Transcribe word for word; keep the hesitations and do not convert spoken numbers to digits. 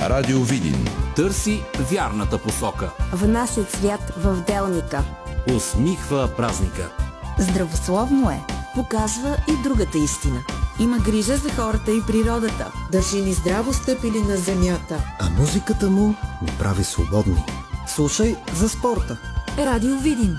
Радио Видин търси вярната посока. Внася цвят в делника. Усмихва празника. Здравословно е. Показва и другата истина. Има грижа за хората и природата. Държи ни здраво стъпили на земята. А музиката му ни прави свободни. Слушай за спорта. Радио Видин.